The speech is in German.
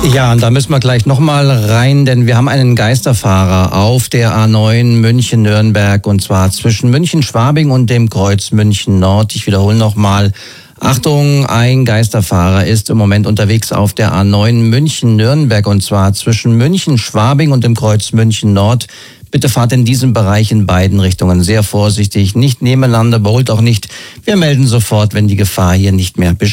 Ja, und da müssen wir gleich nochmal rein, denn wir haben einen Geisterfahrer auf der A9 München-Nürnberg und zwar zwischen München-Schwabing und dem Kreuz München-Nord. Ich wiederhole nochmal. Achtung, ein Geisterfahrer ist im Moment unterwegs auf der A9 München-Nürnberg und zwar zwischen München-Schwabing und dem Kreuz München-Nord. Bitte fahrt in diesem Bereich in beiden Richtungen sehr vorsichtig, nicht nebeneinander, überholt auch nicht. Wir melden sofort, wenn die Gefahr hier nicht mehr besteht.